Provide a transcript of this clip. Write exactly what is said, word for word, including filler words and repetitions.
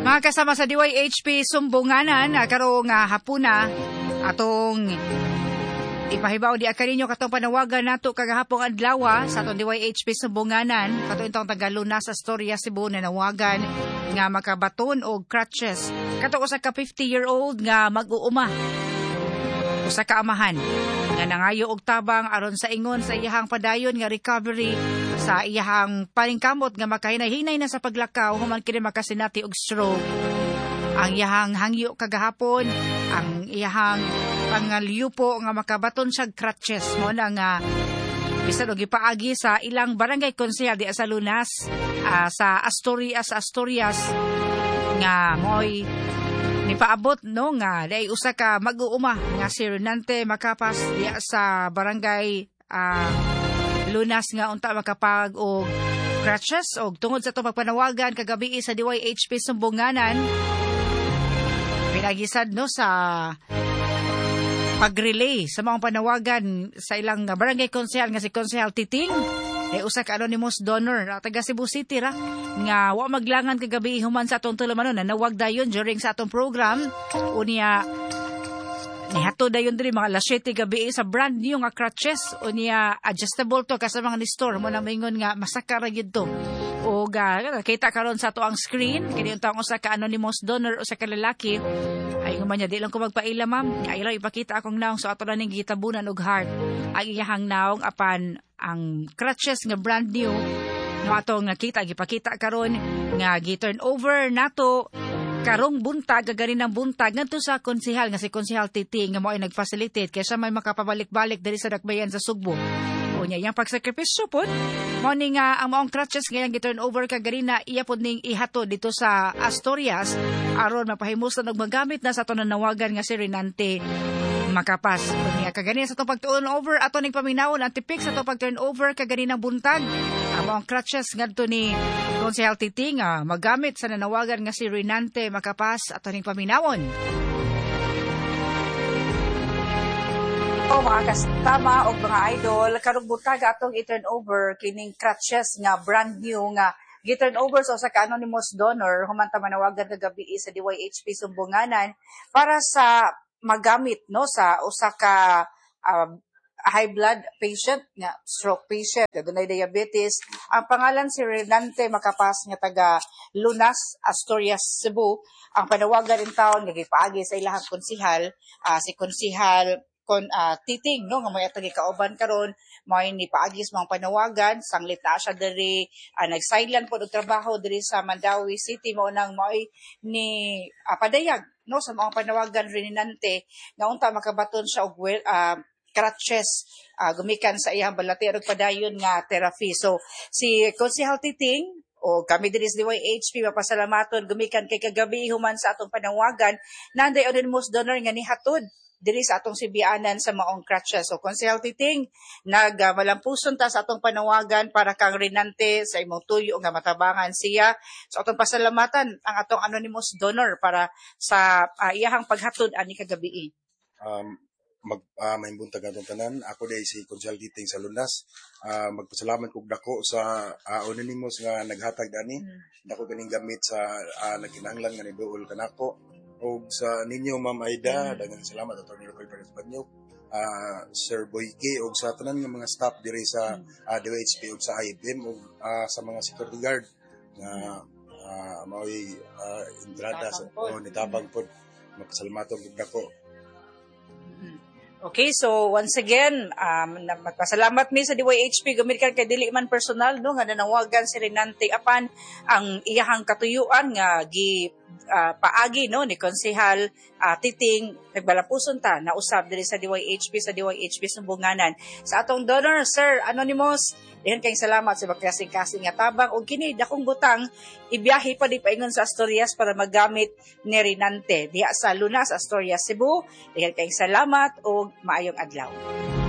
Mga kasama sa D Y H P Sumbunganan, karong nga hapuna atong ipahibaw di akaninyo katong panawagan nato kagahapong adlaw sa atong D Y H P Sumbunganan kato intong tagaluna sa storya Cebu na nawagan nga makabaton og crutches kato usa ka fifty year old nga mag-uuma usa ka amahan nga nangayo og tabang aron sa ingon sa iyahang padayon nga recovery sa iyahang paningkamot nga makahinay-hinay na sa paglakaw human kini makasinati og stroke. Ang iyahang hangyo kagahapon, ang iyahang pangalyupo nga makabaton sa crutches mo na nga bisan og gipaagi sa ilang barangay konsehal di sa Lunas, uh, sa Asturias, Asturias nga moy nipaabot no nga dai usa ka mag-uuma nga si Renante Macapas di sa barangay uh, Lunas nga unta makapag og crutches og tungod sa itong pagpanawagan kagabi sa D Y H P Sumbunganan pinagisad no sa pag-relay sa mga panawagan sa ilang barangay konsehal nga si Konsehal Titing ay usa ka anonymous donor taga Cebu City ra nga wa maglangan kagabi human sa atong tulumanon na nawag dayon during sa atong program unya nihato dayon diri mga alas siyete gabi sa brand new nga crutches unya adjustable to kasi mga ni store mo na maingon nga masaka ra gyud to o ga kita karon sa to ang screen kini untang usa ka anonymous donor usa ka lalaki ay man niya di lang ko magpaila ma'am ay lang ipakita akong naong so ato na ning gitabunan og heart ang iyahang naong apan ang crutches nga brand new no atong nakita gipakita karon nga gi-turn over nato karong buntag gagani ng buntag ngadto sa konsehal nga si Konsehal Titi nga mo ay nag-facilitate kaysa may makapabalik-balik diri sa Dakbayan sa Sugbo. Unya yang pagsakripisyo pod mo ni nga ang maong crutches nga gi-turn over kagani na iya pod ning ihato dito sa Asturias aron mapahimusan og magamit na sa aton nawagan nga si Renante Macapas. Unya kagani sa atong pag-turn over ato ning paminawon ang tipik sa atong pag-turn over kagani ng buntag ang maong crutches ngadto ni Konsehal Titi nga magamit sa nanawagan nga si Renante Macapas ato ning paminawon. O mga kastama o mga idol, karong butaga atong i-turn over kining crutches nga brand new nga gi-turn over sa so, ka anonymous donor human ta manawagan kagabi sa D Y H P Sumbunganan para sa magamit no sa usa ka uh, high blood patient nga stroke patient dunay diabetes ang pangalan si Renante Macapas nga taga Lunas, Asturias, Cebu ang panawagan in taon nga gipaagi sa ilahang konsehal uh, si Konsehal kon uh, Titing no nga may atong gikauban karon may ni paagis mga panawagan sanglit na siya diri uh, nag-silent pod og trabaho diri sa Mandawi City mo nang may ni uh, padayag no sa mga panawagan Renante nga unta makabaton siya og uh, crutches uh, gumikan sa iyang balati ug padayon nga therapy. So si Konsehal Titing o kami diri sa D Y H P mapasalamaton gumikan kay kagabi human sa atong panawagan nanday anonymous donor nga nihatod diri sa atong sibianan sa maong crutches. So Konsehal Titing nagmalampuson ta sa atong panawagan para kang Renante sa imong tuyo nga matabangan siya. So atong pasalamatan ang atong anonymous donor para sa uh, iyahang paghatod ani kagabi. Um mag uh, may buntag atong tanan ako day si Konsehal Titing sa Lunas uh, magpasalamat kog dako sa uh, anonymous nga naghatag ani mm. dako ganing gamit sa uh, nagkinahanglan nga niduol kanako og sa ninyo Ma'am Aida mm. daghang salamat ato ni Roy Perez Banyo uh, Sir Boyke og sa tanan nga mga staff diri sa mm. uh, D Y H P og sa I B M og uh, sa mga security guard nga uh, maoy uh, entrada sa oh, nitabang pod magpasalamat og dako. Okay, so once again, um, magpasalamat mi sa D Y H P gamit kan kay dili man personal no nga nanawagan si Renante apan ang iyahang katuyuan nga gi uh, paagi no ni Konsehal uh, Titing nagbalapuson ta na usab diri sa D Y H P sa D Y H P Sumbunganan. Sa atong donor Sir Anonymous, dihan kay salamat sa magkasing-kasing nga tabang og kini dakong butang ibiyahe pa di paingon sa Asturias para magamit ni Renante diha sa Lunas, Asturias, Cebu. Dihan kay salamat og maayong adlaw.